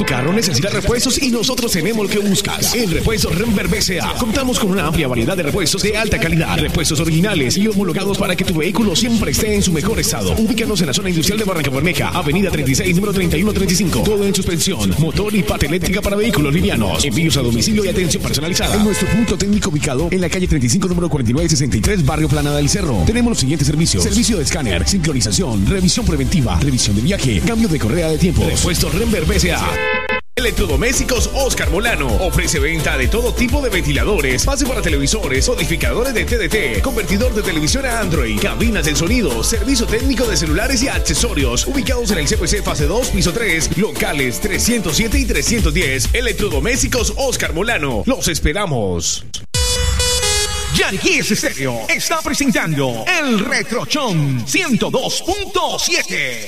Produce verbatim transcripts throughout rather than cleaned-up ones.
carro necesita repuestos y nosotros tenemos lo que buscas. En Repuestos Renber B C A contamos con una amplia variedad de repuestos de alta calidad, repuestos originales y homologados para que tu vehículo siempre esté en su mejor estado. Ubícanos en la zona industrial de Barranca Bermeja, avenida treinta y seis, número treinta y uno treinta y cinco. Todo en suspensión, motor y pata eléctrica para vehículos livianos. Envíos a domicilio y atención personalizada. En nuestro punto técnico ubicado en la calle treinta y cinco, número cuarenta y nueve sesenta y tres, barrio Planada del Cerro. Tenemos los siguientes servicios: servicio de escáner, sincronización, revisión preventiva, revisión de viaje, cambio de correa de tiempo. Repuestos Renber B C A. Electrodomésticos Oscar Molano ofrece venta de todo tipo de ventiladores, base para televisores, codificadores de T D T, convertidor de televisión a Android, cabinas de sonido, servicio técnico de celulares y accesorios. Ubicados en el C P C fase dos, piso tres, locales trescientos siete y trescientos diez. Electrodomésticos Oscar Molano. Los esperamos. Yankees Estéreo está presentando el Retrochón ciento dos punto siete.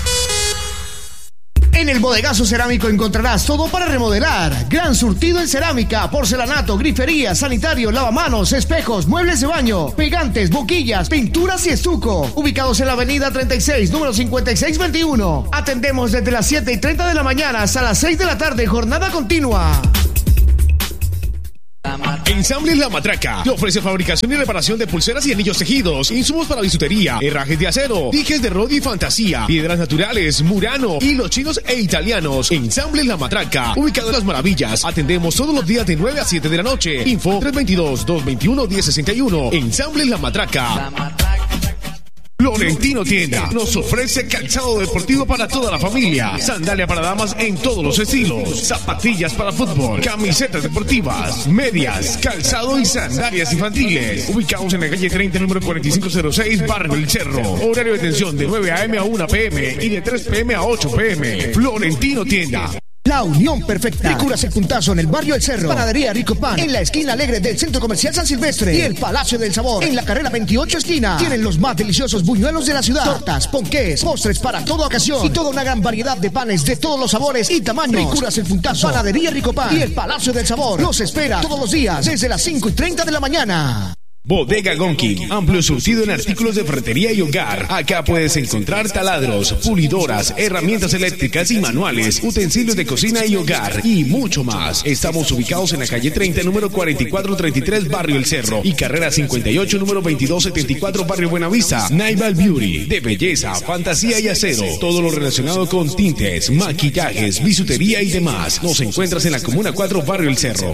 En el Bodegazo Cerámico encontrarás todo para remodelar. Gran surtido en cerámica, porcelanato, grifería, sanitario, lavamanos, espejos, muebles de baño, pegantes, boquillas, pinturas y estuco. Ubicados en la avenida treinta y seis, número cincuenta y seis veintiuno. Atendemos desde las siete y treinta de la mañana hasta las seis de la tarde, jornada continua. Ensambles La Matraca te ofrece fabricación y reparación de pulseras y anillos tejidos, insumos para bisutería, herrajes de acero, dijes de rodio y fantasía, piedras naturales, murano, hilos chinos e italianos. Ensambles La Matraca, ubicado en Las Maravillas. Atendemos todos los días de nueve a siete de la noche. Info tres dos dos, dos dos uno, uno cero seis uno. Ensambles La Matraca. Florentino Tienda nos ofrece calzado deportivo para toda la familia, sandalia para damas en todos los estilos, zapatillas para fútbol, camisetas deportivas, medias, calzado y sandalias infantiles. Ubicados en la calle treinta, número cuarenta y cinco cero seis, barrio El Cerro. Horario de atención de nueve a eme a una pe eme y de tres pe eme a ocho pe eme. Florentino Tienda. La unión perfecta. Licuras El Puntazo en el barrio El Cerro. Panadería Rico Pan en la esquina alegre del Centro Comercial San Silvestre. Y el Palacio del Sabor en la carrera veintiocho esquina. Tienen los más deliciosos buñuelos de la ciudad. Tortas, ponqués, postres para toda ocasión. Y toda una gran variedad de panes de todos los sabores y tamaños. Licuras El Puntazo, Panadería Rico Pan y el Palacio del Sabor. Los espera todos los días desde las cinco y treinta de la mañana. Bodega Gonkin, amplio surtido en artículos de ferretería y hogar. Acá puedes encontrar taladros, pulidoras, herramientas eléctricas y manuales, utensilios de cocina y hogar y mucho más. Estamos ubicados en la calle treinta, número cuarenta y cuatro treinta y tres, barrio El Cerro, y carrera cincuenta y ocho, número veintidós setenta y cuatro, barrio Buenavista. Naval Beauty, de belleza, fantasía y acero. Todo lo relacionado con tintes, maquillajes, bisutería y demás. Nos encuentras en la Comuna cuatro, barrio El Cerro.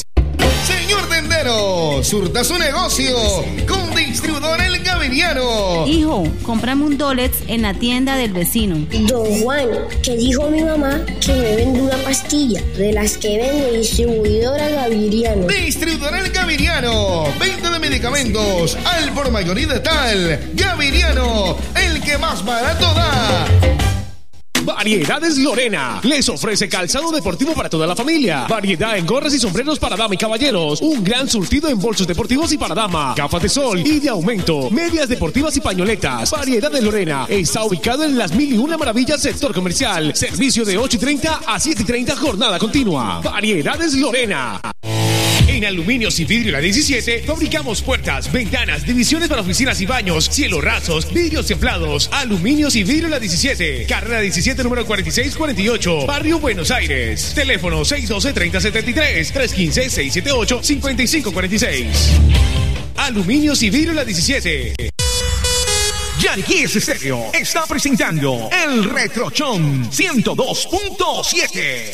Señor tendero, surta su negocio con Distribuidor El Gaviniano. Hijo, cómprame un Dolex en la tienda del vecino. Don Juan, que dijo mi mamá que me vende una pastilla de las que vende Distribuidora Gaviniano. Distribuidor El Gaviniano, venta de medicamentos al por mayor y de tal. Gaviniano, el que más barato da. Variedades Lorena les ofrece calzado deportivo para toda la familia, variedad en gorras y sombreros para dama y caballeros, un gran surtido en bolsos deportivos y para dama, gafas de sol y de aumento, medias deportivas y pañoletas. Variedades Lorena está ubicado en las mil y una maravillas, sector comercial, servicio de ocho y treinta a siete y treinta, jornada continua. Variedades Lorena. En Aluminios y Vidrio La diecisiete fabricamos puertas, ventanas, divisiones para oficinas y baños, cielos rasos, vidrios templados. Aluminios y Vidrio La diecisiete, carrera diecisiete, número cuarenta y seis cuarenta y ocho, barrio Buenos Aires. Teléfono seis uno dos, tres cero siete tres, tres uno cinco, seis siete ocho, cinco cinco cuatro seis. Aluminios y Vidrio La diecisiete. Yankees Estéreo está presentando el Retrochón ciento dos punto siete.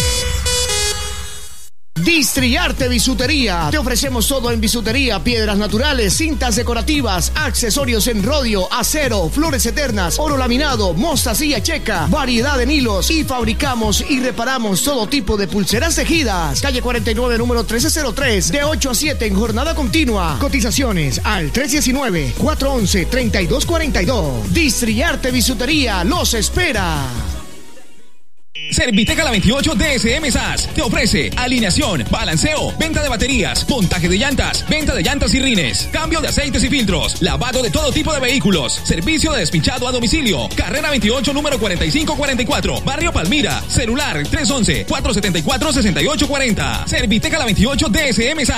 Distriarte Bisutería. Te ofrecemos todo en bisutería, piedras naturales, cintas decorativas, accesorios en rodio, acero, flores eternas, oro laminado, mostacilla checa, variedad en hilos y fabricamos y reparamos todo tipo de pulseras tejidas. Calle cuarenta y nueve, número trece cero tres, de ocho a siete en jornada continua. Cotizaciones al tres uno nueve, cuatro uno uno, tres dos cuatro dos. Distriarte Bisutería los espera. Serviteca La veintiocho D S M S A S te ofrece alineación, balanceo, venta de baterías, montaje de llantas, venta de llantas y rines, cambio de aceites y filtros, lavado de todo tipo de vehículos, servicio de despinchado a domicilio. Carrera veintiocho, número cuarenta y cinco cuarenta y cuatro, barrio Palmira. Celular tres uno uno, cuatro siete cuatro, seis ocho cuatro cero. Serviteca La veintiocho D S M S A S.